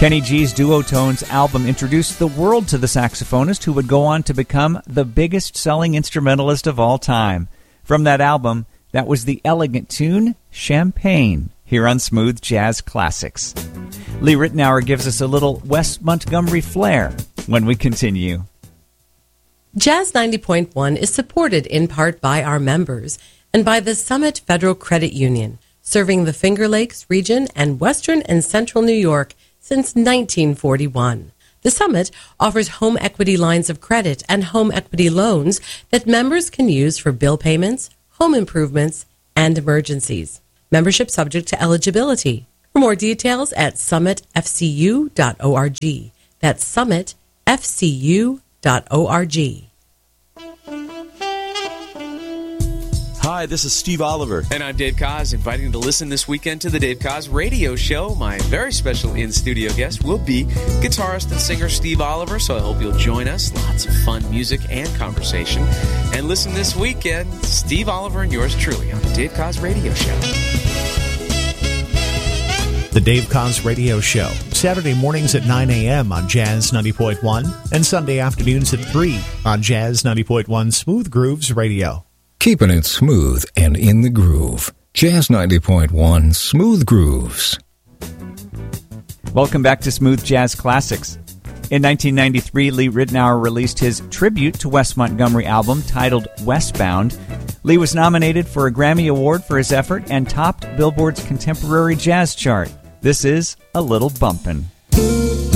Kenny G's Duotones album introduced the world to the saxophonist who would go on to become the biggest-selling instrumentalist of all time. From that album, that was the elegant tune, Champagne, here on Smooth Jazz Classics. Lee Ritenour gives us a little West Montgomery flair when we continue. Jazz 90.1 is supported in part by our members and by the Summit Federal Credit Union, serving the Finger Lakes region and western and central New York since 1941. The Summit offers home equity lines of credit and home equity loans that members can use for bill payments, home improvements, and emergencies. Membership subject to eligibility. For more details at summitfcu.org. That's summitfcu.org. Hi, this is Steve Oliver. And I'm Dave Koz, inviting you to listen this weekend to the Dave Koz Radio Show. My very special in-studio guest will be guitarist and singer Steve Oliver, so I hope you'll join us. Lots of fun music and conversation. And listen this weekend, Steve Oliver and yours truly on the Dave Koz Radio Show. The Dave Koz Radio Show, Saturday mornings at 9 a.m. on Jazz 90.1 and Sunday afternoons at 3 on Jazz 90.1 Smooth Grooves Radio. Keeping it smooth and in the groove. Jazz 90.1 Smooth Grooves. Welcome back to Smooth Jazz Classics. In 1993, Lee Ritenour released his tribute to Wes Montgomery album titled Westbound. Lee was nominated for a Grammy Award for his effort and topped Billboard's Contemporary Jazz chart. This is A Little Bumpin'.